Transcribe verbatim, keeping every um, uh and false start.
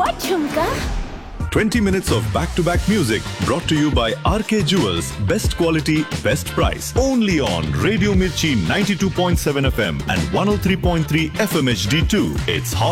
और झुमका। twenty minutes of back-to-back music brought to you by R K Jewels. Best quality, best price. Only on Radio Mirchi ninety-two point seven F M and one oh three point three F M H D two. It's hot.